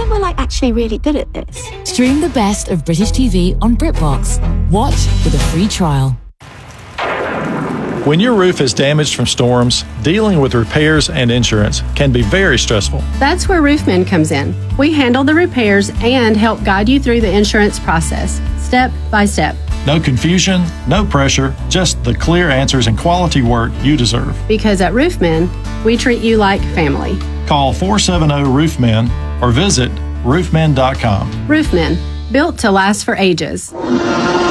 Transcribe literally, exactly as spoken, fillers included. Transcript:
when we're like actually really good at this? Stream the best of British T V on BritBox. Watch with a free trial. When your roof is damaged from storms, dealing with repairs and insurance can be very stressful. That's where Roofmen comes in. We handle the repairs and help guide you through the insurance process, step by step. No confusion, no pressure, just the clear answers and quality work you deserve. Because at Roofmen, we treat you like family. Call four seven zero Roofmen or visit roofmen dot com. Roofmen, built to last for ages.